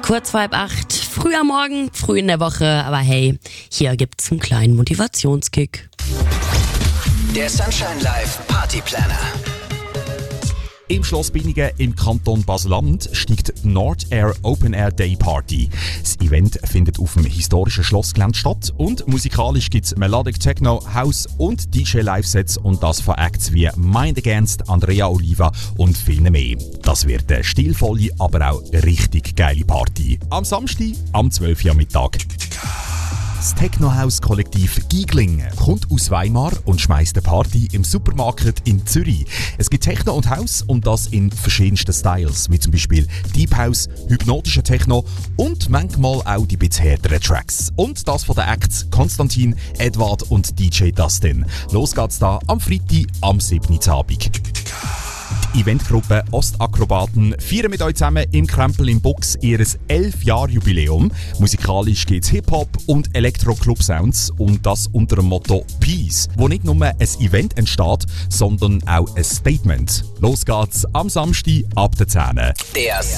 Kurz vor 7:30, früh am Morgen, früh in der Woche, aber hey, hier gibt's einen kleinen Motivationskick. Der Sunshine Live Party Planner. Im Schloss Binningen im Kanton Basel-Land steigt die Nord Air Open Air Day Party. Das Event findet auf dem historischen Schlossgelände statt und musikalisch gibt es Melodic Techno, House und DJ-Live-Sets und das von Acts wie Mind Against, Andrea Oliva und viele mehr. Das wird eine stilvolle, aber auch richtig geile Party. Am Samstag, am 12 Uhr am Mittag. Das Techno-House-Kollektiv Giegling kommt aus Weimar und schmeißt eine Party im Supermarkt in Zürich. Es gibt Techno und House und das in verschiedensten Styles, wie zum Beispiel Deep House, hypnotischer Techno und manchmal auch die bisschen härteren Tracks. Und das von den Acts Konstantin, Edward und DJ Dustin. Los geht's da am Freitag am 7. Abend. Die Eventgruppe Ostakrobaten feiern mit euch zusammen im Krempel im Box ihr 11-Jahr-Jubiläum. Musikalisch gibt es Hip-Hop und Elektro-Club-Sounds und das unter dem Motto Peace, wo nicht nur ein Event entsteht, sondern auch ein Statement. Los geht's am Samstag ab der 10.